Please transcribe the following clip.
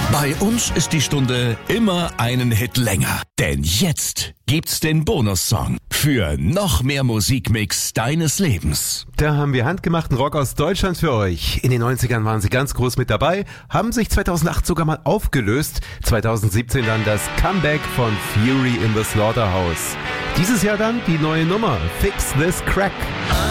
Bei uns ist die Stunde immer einen Hit länger. Denn jetzt gibt's den Bonussong für noch mehr Musikmix deines Lebens. Da haben wir handgemachten Rock aus Deutschland für euch. In den 90ern waren sie ganz groß mit dabei, haben sich 2008 sogar mal aufgelöst. 2017 dann das Comeback von Fury in the Slaughterhouse. Dieses Jahr dann die neue Nummer, Fix This Crack.